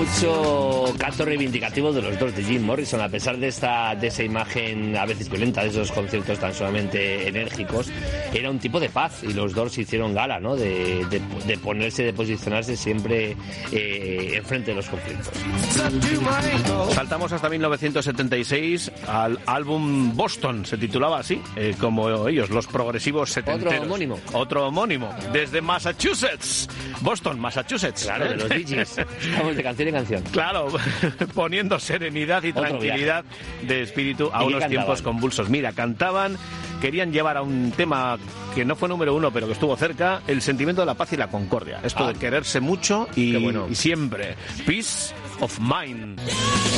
mucho canto reivindicativo de los Doors, de Jim Morrison, a pesar de esa imagen a veces violenta, de esos conciertos tan solamente enérgicos. Era un tipo de paz y los Doors hicieron gala, ¿no? de posicionarse siempre enfrente de los conflictos. Saltamos hasta 1976 al álbum Boston, se titulaba así, como ellos, los progresivos setenteros. Otro homónimo, desde Massachusetts. Boston, Massachusetts. Claro, de los Bee Gees. Estamos de canción en canción. Claro, poniendo serenidad y tranquilidad de espíritu a unos tiempos convulsos. Mira, querían llevar a un tema que no fue número 1, pero que estuvo cerca, el sentimiento de la paz y la concordia. Esto de quererse mucho y siempre. Peace of mind.